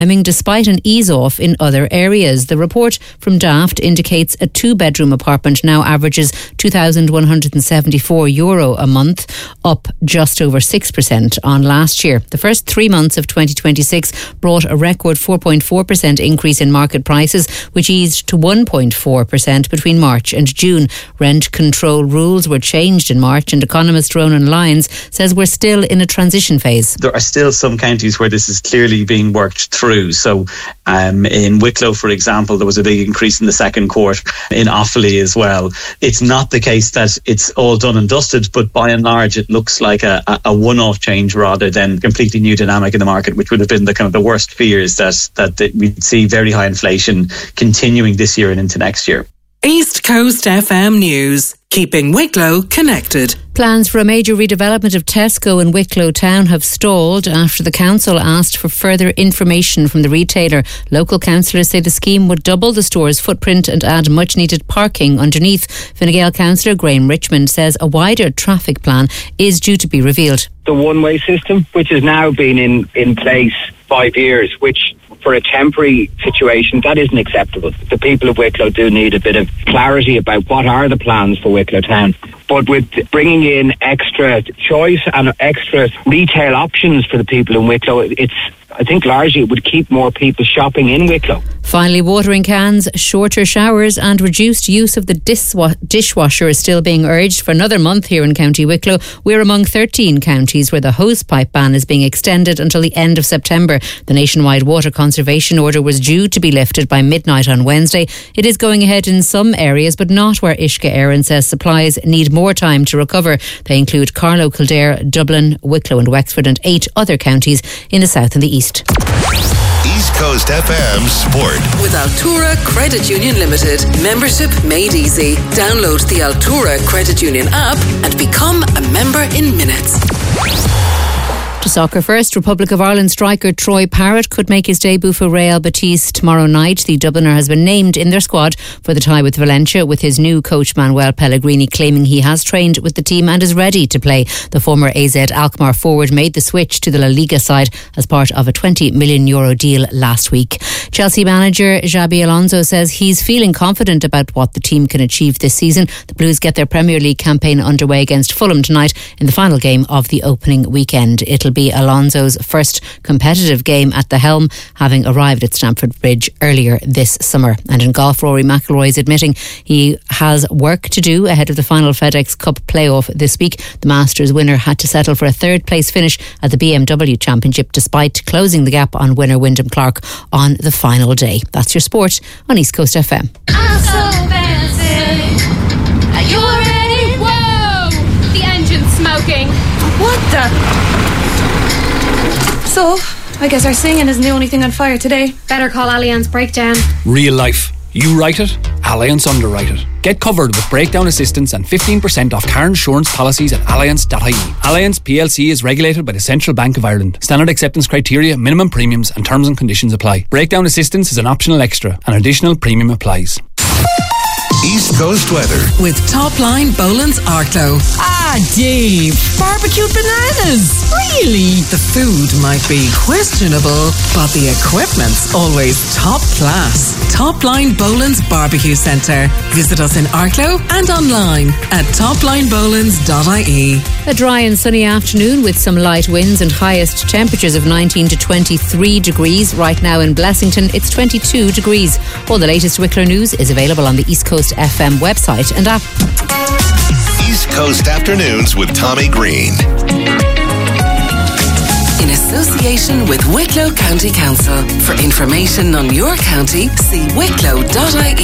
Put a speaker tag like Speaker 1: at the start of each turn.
Speaker 1: despite an ease-off in other areas. The report from Daft indicates a 2-bedroom apartment now averages €2,174 a month, up just over 6% on last year. The first 3 months of 2026 brought a record 4.4% increase in market prices, which eased to 1.4% between March and June. Rent control rules were changed in March, and economist Ronan Lyons says we're still in a transition phase.
Speaker 2: There are still some counties where this is clearly being worked through. So in Wicklow, for example, there was a big increase in the second court, in Offaly as well. It's not the case that it's all done and dusted, but by and large it looks like a one-off change rather than completely new dynamic in the market, which would have been the kind of the worst fears that we'd see very high inflation continuing this year and into next year.
Speaker 3: East Coast FM News, keeping Wicklow connected.
Speaker 1: Plans for a major redevelopment of Tesco in Wicklow Town have stalled after the council asked for further information from the retailer. Local councillors say the scheme would double the store's footprint and add much needed parking underneath. Fine Gael councillor Graham Richmond says a wider traffic plan is due to be revealed.
Speaker 4: The one-way system, which has now been in place 5 years, which for a temporary situation, that isn't acceptable. The people of Wicklow do need a bit of clarity about what are the plans for Wicklow Town. But with bringing in extra choice and extra retail options for the people in Wicklow, I think largely it would keep more people shopping in Wicklow.
Speaker 1: Finally, watering cans, shorter showers and reduced use of the dishwasher is still being urged for another month here in County Wicklow. We're among 13 counties where the hosepipe ban is being extended until the end of September. The nationwide water conservation order was due to be lifted by midnight on Wednesday. It is going ahead in some areas, but not where Uisce Éireann says supplies need more time to recover. They include Carlow, Kildare, Dublin, Wicklow and Wexford and 8 other counties in the south and the east.
Speaker 5: East Coast FM Sport.
Speaker 3: With Altura Credit Union Limited. Membership made easy. Download the Altura Credit Union app and become a member in minutes.
Speaker 1: To soccer first, Republic of Ireland striker Troy Parrott could make his debut for Real Betis tomorrow night. The Dubliner has been named in their squad for the tie with Valencia, with his new coach Manuel Pellegrini claiming he has trained with the team and is ready to play. The former AZ Alkmaar forward made the switch to the La Liga side as part of a €20 million deal last week. Chelsea manager Xabi Alonso says he's feeling confident about what the team can achieve this season. The Blues get their Premier League campaign underway against Fulham tonight in the final game of the opening weekend. It'll be Alonso's first competitive game at the helm, having arrived at Stamford Bridge earlier this summer. And in golf, Rory McIlroy is admitting he has work to do ahead of the final FedEx Cup playoff this week. The Masters winner had to settle for a third place finish at the BMW Championship despite closing the gap on winner Wyndham Clark on the final day. That's your sport on East Coast FM.
Speaker 6: I'm so fancy. Are you ready? Whoa! The engine's smoking. What the? So, I guess our singing isn't the only thing on fire today. Better call Allianz Breakdown.
Speaker 7: Real life. You write it, Allianz underwrite it. Get covered with breakdown assistance and 15% off car insurance policies at allianz.ie. Allianz PLC is regulated by the Central Bank of Ireland. Standard acceptance criteria, minimum premiums and terms and conditions apply. Breakdown assistance is an optional extra. An additional premium applies.
Speaker 5: East Coast weather
Speaker 3: with Topline Boland's Arklow. Dave, barbecued bananas. Really? The food might be questionable, but the equipment's always top class. Topline Boland's Barbecue Centre. Visit us in Arklow and online at toplinebolands.ie.
Speaker 1: A dry and sunny afternoon with some light winds and highest temperatures of 19 to 23 degrees. Right now in Blessington, it's 22 degrees. All the latest Wicklow news is available on the East Coast FM website and app.
Speaker 5: East Coast Afternoons with Tommy Green.
Speaker 3: In association with Wicklow County Council. For information on your county, see wicklow.ie.